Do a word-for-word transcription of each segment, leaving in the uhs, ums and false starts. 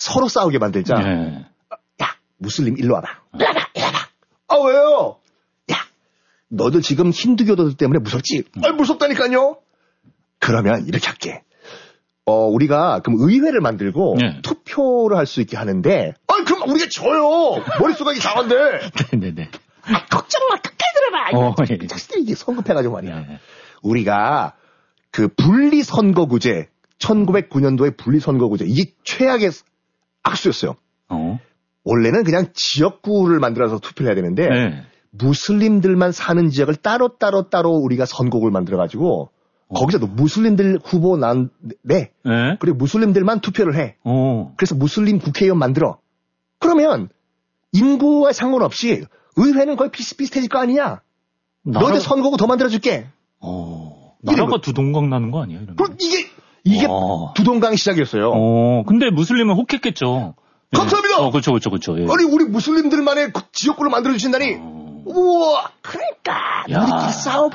서로 싸우게 만들자. 네. 야, 무슬림 일로 와봐. 일로 와봐, 일로 와봐. 아, 왜요? 야, 너도 지금 힌두교도들 때문에 무섭지? 음. 아, 무섭다니까요. 그러면 이렇게 할게. 어, 우리가 그럼 의회를 만들고 네. 투표를 할 수 있게 하는데, 아, 그럼 우리가 져요. 머릿수가 이상한데. 네네네. 아, 걱정 마. 끝까지 들어봐. 어, 예. 자식들이 이게 성급해가지고 말이야. 네. 우리가 그 분리선거구제, 천구백구 년도에 분리선거구제, 이게 최악의 악수였어요. 어. 원래는 그냥 지역구를 만들어서 투표를 해야 되는데, 네. 무슬림들만 사는 지역을 따로따로 따로 우리가 선거구를 만들어가지고, 어. 거기서도 무슬림들 후보 난, 내. 네. 그리고 무슬림들만 투표를 해. 어. 그래서 무슬림 국회의원 만들어. 그러면, 인구와 상관없이 의회는 거의 비슷비슷해질 거 아니냐? 나라... 너희들 선거구 더 만들어줄게. 어. 나라가 두동강 나는 거 아니에요? 이러면? 그럼 이게, 이게 와. 두동강의 시작이었어요. 어. 근데 무슬림은 혹했겠죠. 예. 감사합니다! 어, 그렇죠, 그렇죠, 그렇죠. 예. 아니, 우리 무슬림들만의 그 지역구를 만들어주신다니. 어... 우와, 그러니까, 야. 우리끼리 싸워봐.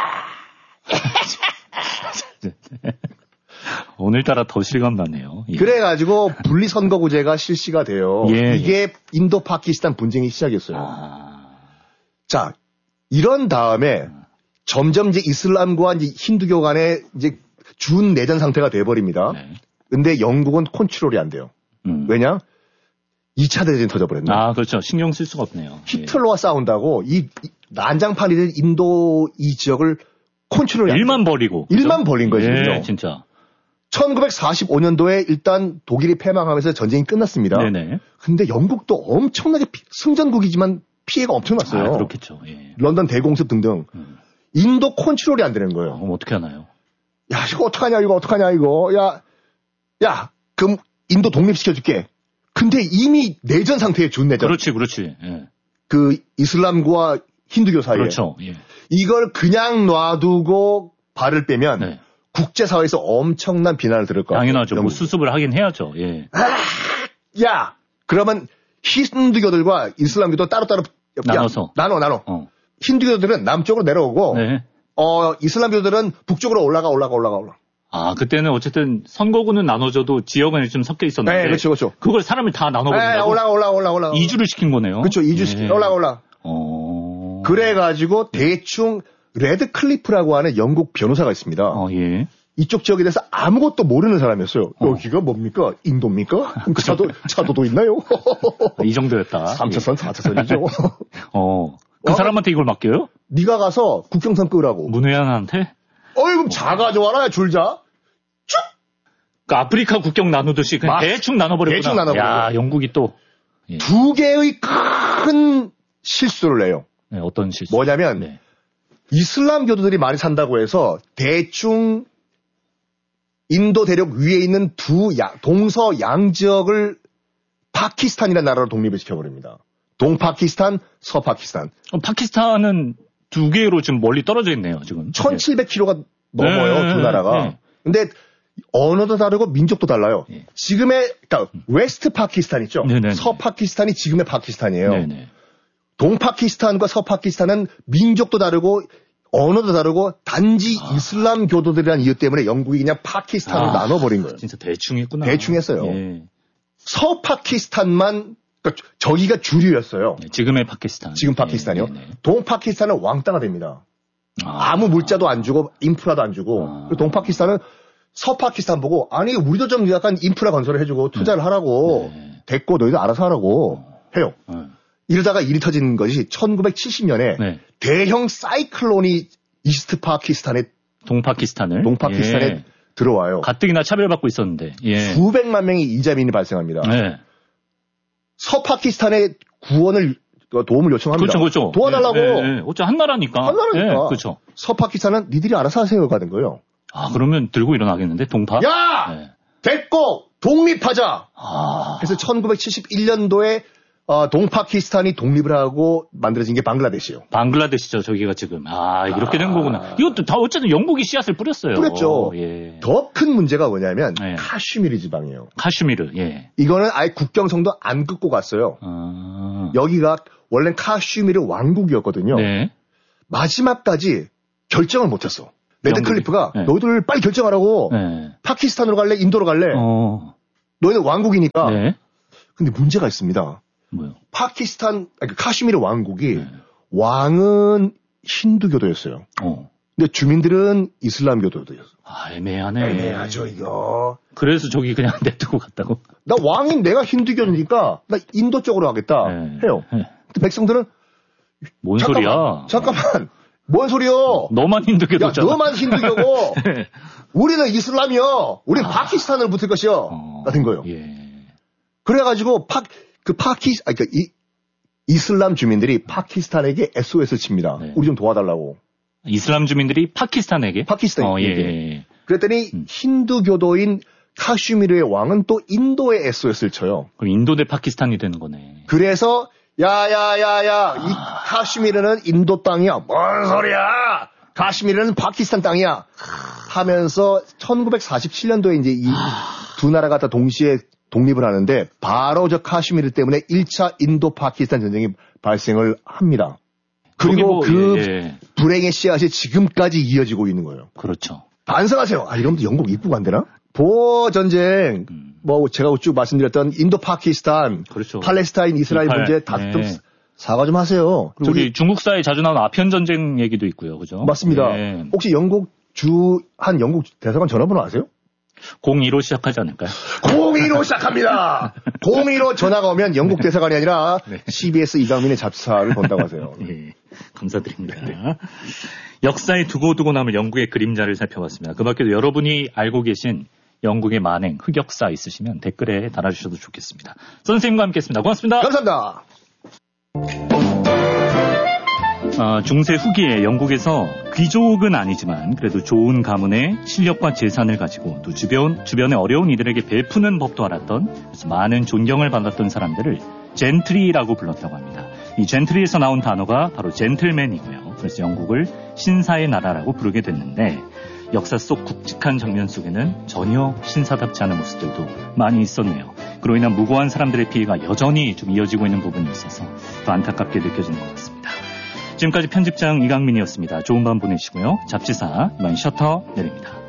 오늘따라 더 실감 나네요. 예. 그래가지고 분리선거구제가 실시가 돼요. 예, 이게 예. 인도 파키스탄 분쟁이 시작이었어요. 아... 자, 이런 다음에 점점 이제 이슬람과 이제 힌두교 간의 이제 준 내전 상태가 돼버립니다. 네. 근데 영국은 컨트롤이 안 돼요. 음. 왜냐? 이 차 대전이 터져버렸네. 아, 그렇죠. 신경 쓸 수가 없네요. 히틀러와 예. 싸운다고 이, 이 난장판이 된 인도 이 지역을 컨트롤이 안 돼요. 일만 버리고. 일만 그죠? 벌린 거예요. 예, 지금요. 진짜. 천구백사십오 년도에 일단 독일이 패망하면서 전쟁이 끝났습니다. 네네. 근데 영국도 엄청나게 피, 승전국이지만 피해가 엄청났어요. 아, 그렇겠죠. 예. 런던 대공습 등등. 음. 인도 컨트롤이 안 되는 거예요. 아, 그럼 어떻게 하나요? 야, 이거 어떡하냐, 이거 어떡하냐, 이거. 야, 야, 그럼 인도 독립시켜줄게. 근데 이미 내전 상태에 준 내전. 그렇지, 그렇지. 예. 그 이슬람과 힌두교 사이에. 그렇죠. 예. 이걸 그냥 놔두고 발을 빼면 네. 국제사회에서 엄청난 비난을 들을 거예요. 당연하죠. 뭐 수습을 하긴 해야죠. 예. 아, 야, 그러면 힌두교들과 이슬람교도 따로따로 나눠서. 야, 나눠, 나눠. 어. 힌두교들은 남쪽으로 내려오고, 네. 어, 이슬람교들은 북쪽으로 올라가, 올라가, 올라가, 올라가. 아, 그때는 어쨌든 선거구는 나눠져도 지역은 좀 섞여 있었는데. 네, 그렇죠, 그렇죠. 그걸 사람을 다 나눠버린다고. 네, 올라가, 올라가, 올라가, 올라가. 이주를 시킨 거네요. 그렇죠, 이주시키, 예. 올라가, 올라가. 어. 그래가지고 대충 레드 클리프라고 하는 영국 변호사가 있습니다. 어, 예. 이쪽 지역에 대해서 아무것도 모르는 사람이었어요. 어. 여기가 뭡니까? 인도입니까? 그럼 차도, 차도도 있나요? 이 정도였다. 삼 차선, 사 차선이죠. 어. 그 어? 사람한테 이걸 맡겨요? 네가 가서 국경선 끄라고. 문외한한테? 어이, 그럼 자가져와라, 줄자. 그 아프리카 국경 나누듯이 그냥 맞- 대충 나눠버렸구나. 대충 나눠버려. 야, 영국이 또. 예. 두 개의 큰 실수를 내요. 네, 어떤 실수? 뭐냐면, 네. 이슬람 교도들이 많이 산다고 해서 대충 인도 대륙 위에 있는 두 야, 동서 양지역을 파키스탄이라는 나라로 독립을 시켜버립니다. 동파키스탄, 서파키스탄. 어, 파키스탄은 두 개로 지금 멀리 떨어져 있네요, 지금. 천칠백 킬로미터가 넘어요, 네, 두 나라가. 네. 근데 언어도 다르고 민족도 달라요. 네. 지금의, 그러니까 웨스트 파키스탄 있죠? 네, 네, 네. 서파키스탄이 지금의 파키스탄이에요. 네네. 동파키스탄과 서파키스탄은 민족도 다르고 언어도 다르고 단지 아. 이슬람 교도들이라는 이유 때문에 영국이 그냥 파키스탄으로 아, 나눠버린 거예요. 진짜 대충 했구나. 대충 했어요. 예. 서파키스탄만, 그러니까 저기가 주류였어요. 네, 지금의 파키스탄. 지금 파키스탄이요. 네, 네, 네. 동파키스탄은 왕따가 됩니다. 아. 아무 물자도 안 주고 인프라도 안 주고. 아. 그리고 동파키스탄은 서파키스탄 보고 아니 우리도 좀 약간 인프라 건설을 해주고 투자를 하라고. 네. 됐고 너희도 알아서 하라고 해요. 네. 이러다가 일이 터진 것이 천구백칠십 년에 네. 대형 사이클론이 이스트 파키스탄에 동파키스탄을. 동파키스탄에 예. 들어와요. 가뜩이나 차별받고 있었는데. 예. 수백만 명의 이자민이 발생합니다. 네. 서파키스탄에 구원을 도움을 요청합니다. 그렇죠, 그렇죠. 도와달라고. 예, 예, 예. 어째 한 나라니까. 한 나라니까. 예, 그렇죠. 서파키스탄은 니들이 알아서 하세요가 된 거예요. 아, 그러면 들고 일어나겠는데, 동파? 야! 네. 됐고 독립하자. 아. 그래서 천구백칠십일 년도에 어, 동파키스탄이 독립을 하고 만들어진 게 방글라데시예요. 방글라데시죠, 저기가 지금. 아, 이렇게 된 거구나. 이것도 다 어쨌든 영국이 씨앗을 뿌렸어요. 뿌렸죠. 예. 더 큰 문제가 뭐냐면 네. 카슈미르 지방이에요. 카슈미르, 예. 이거는 아예 국경선도 안 긋고 갔어요. 아. 여기가 원래 카슈미르 왕국이었거든요. 네. 마지막까지 결정을 못했어. 레드 영국이? 클리프가 네. 너희들 빨리 결정하라고. 네. 파키스탄으로 갈래? 인도로 갈래? 어. 너희는 왕국이니까. 네. 근데 문제가 있습니다. 뭐요? 파키스탄, 아니, 카슈미르 왕국이 네. 왕은 힌두교도였어요. 어. 근데 주민들은 이슬람교도였어요. 아, 애매하네. 애매하죠, 이거. 그래서 저기 그냥 냅두고 갔다고. 나 왕인 내가 힌두교니까 나 인도 쪽으로 하겠다 네. 해요. 네. 근데 백성들은 뭔 잠깐만, 소리야? 잠깐만. 뭔 소리요? 너만 힌두교도잖아. 야, 너만 힌두교고 네. 우리는 이슬람이요. 우리는 아. 파키스탄을 붙을 것이요. 어. 같은 거예요. 예. 그래가지고 파, 그 파키, 아니, 그 이, 이슬람 주민들이 파키스탄에게 에스오에스를 칩니다. 네. 우리 좀 도와달라고. 이슬람 주민들이 파키스탄에게? 파키스탄에게. 어, 예. 그랬더니 음. 힌두교도인 카슈미르의 왕은 또 인도에 에스오에스를 쳐요. 그럼 인도 대 파키스탄이 되는 거네. 그래서 야야야야 이 카슈미르는 인도 땅이야. 뭔 소리야? 카슈미르는 파키스탄 땅이야. 하면서 천구백사십칠 년도에 이제 이 두 나라가 다 동시에 독립을 하는데 바로 저 카슈미르 때문에 일 차 인도 파키스탄 전쟁이 발생을 합니다. 그리고 뭐, 그 예, 예. 불행의 씨앗이 지금까지 이어지고 있는 거예요. 그렇죠. 반성하세요. 아, 이러면 영국 입국 안 되나? 보어 전쟁, 음. 뭐 제가 쭉 말씀드렸던 인도 파키스탄, 그렇죠. 팔레스타인 이스라엘 이팔, 문제 다 좀 네. 사과 좀 하세요. 그리고 우리 중국사에 자주 나오는 아편 전쟁 얘기도 있고요. 그죠? 맞습니다. 예. 혹시 영국 주, 한 영국 대사관 전화번호 아세요? 공이로 시작하지 않을까요? 공이로 시작합니다. 공이로 전화가 오면 영국 대사관이 아니라 네. 씨비에스 이강민의 잡사를 본다고 하세요. 예. 감사드립니다. 역사에 두고두고 남을 영국의 그림자를 살펴봤습니다. 그 밖에도 여러분이 알고 계신 영국의 만행, 흑역사 있으시면 댓글에 달아주셔도 좋겠습니다. 선생님과 함께 했습니다. 고맙습니다. 감사합니다. 어, 중세 후기에 영국에서 귀족은 아니지만 그래도 좋은 가문의 실력과 재산을 가지고 또 주변, 주변의 어려운 이들에게 베푸는 법도 알았던 그래서 많은 존경을 받았던 사람들을 젠트리라고 불렀다고 합니다. 이 젠트리에서 나온 단어가 바로 젠틀맨이고요. 그래서 영국을 신사의 나라라고 부르게 됐는데 역사 속 굵직한 장면 속에는 전혀 신사답지 않은 모습들도 많이 있었네요. 그로 인한 무고한 사람들의 피해가 여전히 좀 이어지고 있는 부분이 있어서 더 안타깝게 느껴지는 것 같습니다. 지금까지 편집장 이강민이었습니다. 좋은 밤 보내시고요. 잡지사 이만 셔터 내립니다.